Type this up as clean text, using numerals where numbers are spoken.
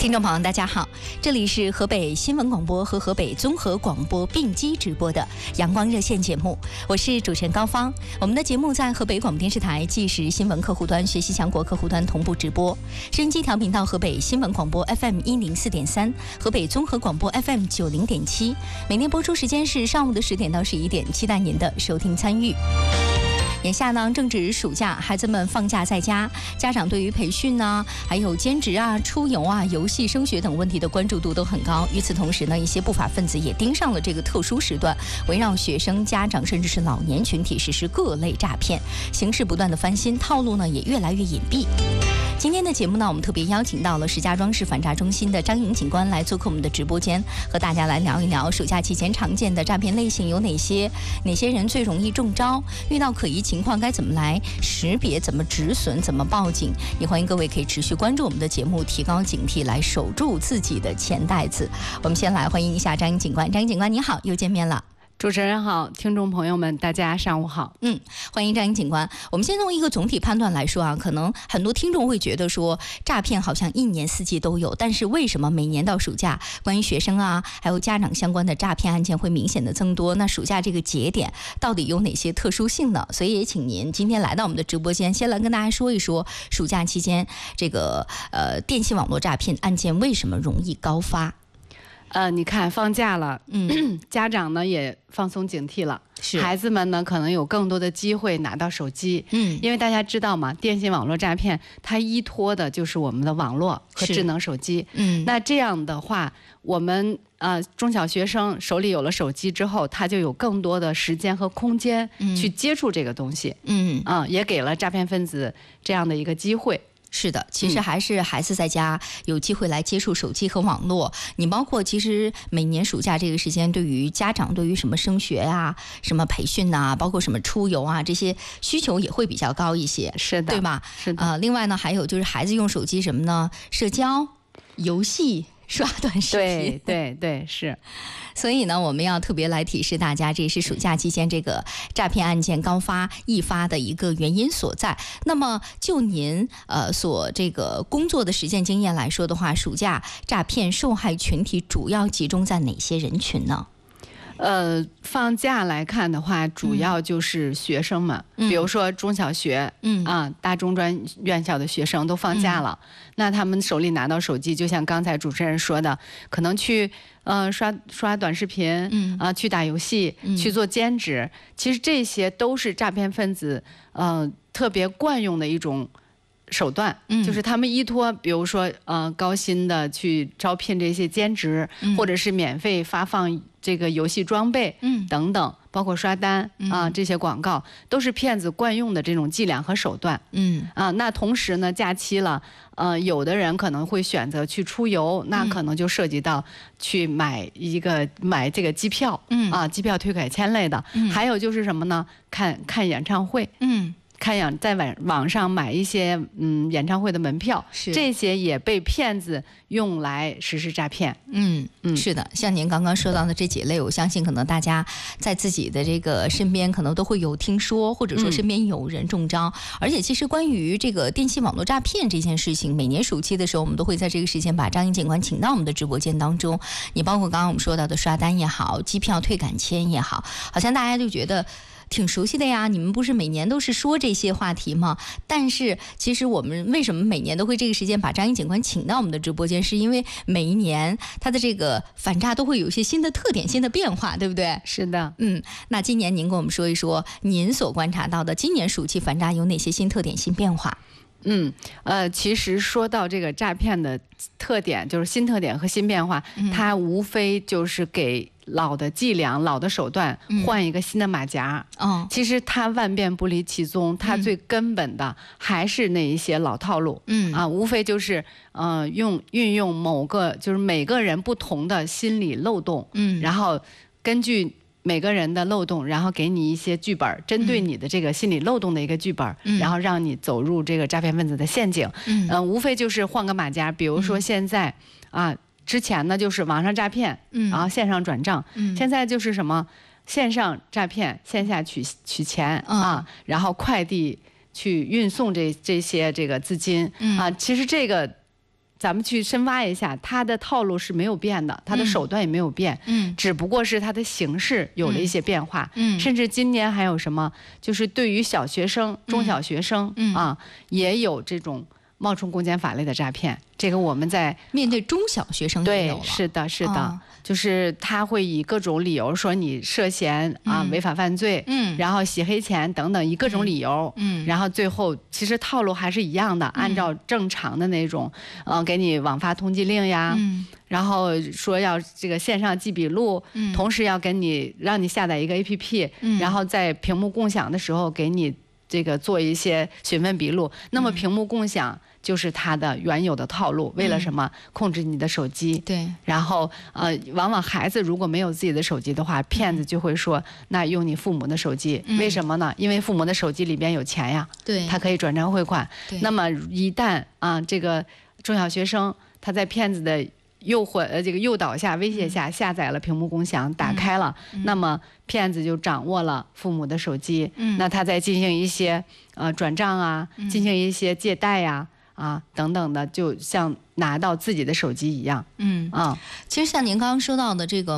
听众朋友大家好，这里是河北新闻广播和河北综合广播并机直播的阳光热线节目，我是主持人高芳。我们的节目在河北广播电视台即时新闻客户端、学习强国客户端同步直播，收音机调频到河北新闻广播 FM 104.3，河北综合广播 FM 90.7，每天播出时间是上午的10点到11点，期待您的收听参与。眼下呢，正值暑假，孩子们放假在家，家长对于培训啊，还有兼职啊、出游啊、游戏、升学等问题的关注度都很高。与此同时呢，一些不法分子也盯上了这个特殊时段，围绕学生、家长甚至是老年群体实施各类诈骗，形势不断的翻新，套路呢也越来越隐蔽。今天的节目呢，我们特别邀请到了石家庄市反诈中心的张颖警官来做客我们的直播间，和大家来聊一聊暑假期间常见的诈骗类型有哪些人最容易中招，遇到可疑情况该怎么来识别，怎么止损，怎么报警。也欢迎各位可以持续关注我们的节目，提高警惕，来守住自己的钱袋子。我们先来欢迎一下张颖警官。张颖警官你好，又见面了。 主持人好，听众朋友们大家上午好。 欢迎张颖警官。我们先从一个总体判断来说啊，可能很多听众会觉得说诈骗好像一年四季都有，但是为什么每年到暑假关于学生啊还有家长相关的诈骗案件会明显的增多？那暑假这个节点到底有哪些特殊性呢？所以也请您今天来到我们的直播间，先来跟大家说一说暑假期间这个电信网络诈骗案件为什么容易高发。 你看放假了，家长呢也放松警惕了，孩子们呢可能有更多的机会拿到手机，因为大家知道嘛，电信网络诈骗它依托的就是我们的网络和智能手机，那这样的话，我们中小学生手里有了手机之后，他就有更多的时间和空间去接触这个东西，也给了诈骗分子这样的一个机会。 是的，其实还是孩子在家有机会来接触手机和网络。你包括其实每年暑假这个时间，对于家长对于什么升学啊、什么培训啊，包括什么出游啊，这些需求也会比较高一些， 是的， 对吧？ 是的。 另外呢，还有就是孩子用手机什么呢？社交、游戏、刷短视频， 对，是。 所以呢，我们要特别来提示大家，这是暑假期间这个诈骗案件高发易发的一个原因所在。那么就您所这个工作的实践经验来说的话，暑假诈骗受害群体主要集中在哪些人群呢？ 放假来看的话，主要就是学生们，比如说中小学，大中专院校的学生都放假了，那他们手里拿到手机，就像刚才主持人说的，可能去刷短视频，去打游戏，去做兼职，其实这些都是诈骗分子特别惯用的一种手段，就是他们依托比如说高薪的去招聘这些兼职，或者是免费发放这个游戏装备，等等，包括刷单这些广告都是骗子惯用的这种伎俩和手段。那同时呢，假期了，有的人可能会选择去出游，那可能就涉及到去买这个机票，机票退改签类的，还有就是什么呢？看演唱会，在网上买一些演唱会的门票，这些也被骗子用来实施诈骗。 是的，像您刚刚说到的这几类，我相信可能大家在自己的这个身边可能都会有听说，或者说身边有人中招。而且其实关于这个电信网络诈骗这件事情，每年暑期的时候，我们都会在这个时间把张颖警官请到我们的直播间当中。你包括刚刚我们说到的刷单也好，机票退改签也好，好像大家就觉得挺熟悉的呀，你们不是每年都是说这些话题吗？但是其实我们为什么每年都会这个时间把张颖警官请到我们的直播间，是因为每一年他的这个反诈都会有一些新的特点、新的变化，对不对？ 是的。 那今年您跟我们说一说您所观察到的今年暑期反诈有哪些新特点、新变化？ 其实说到这个诈骗的特点，就是新特点和新变化，它无非就是给老的伎俩、老的手段换一个新的马甲。其实它万变不离其宗，它最根本的还是那一些老套路。无非就是运用某个就是每个人不同的心理漏洞，然后根据每个人的漏洞，然后给你一些剧本，针对你的这个心理漏洞的一个剧本，然后让你走入这个诈骗分子的陷阱。无非就是换个马甲，比如说现在之前呢就是网上诈骗，然后线上转账，现在就是什么线上诈骗，线下取钱然后快递去运送这些这个资金其实这个咱们去深挖一下，他的套路是没有变的，他的手段也没有变，只不过是他的形式有了一些变化，甚至今年还有什么，就是对于小学生、中小学生啊，也有这种冒充公检法类的诈骗。这个我们在面对中小学生也有了， 对，是的，是的。就是他会以各种理由说你涉嫌违法犯罪，然后洗黑钱等等，以各种理由，然后最后其实套路还是一样的，按照正常的那种，给你网发通缉令呀，然后说要这个线上记笔录，同时要让你下载一个 APP，然后在屏幕共享的时候给你这个做一些询问笔录。那么屏幕共享就是它的原有的套路，为了什么？控制你的手机。 对。 然后往往孩子如果没有自己的手机的话，骗子就会说，那用你父母的手机，为什么呢？因为父母的手机里边有钱呀， 对， 他可以转账汇款。那么一旦这个中小学生他在骗子的这个诱导下、威胁下下载了屏幕共享，打开了，那么骗子就掌握了父母的手机，那他在进行一些转账啊，进行一些借贷呀。等等的，就像拿到自己的手机一样。 其实像您刚刚说到的这个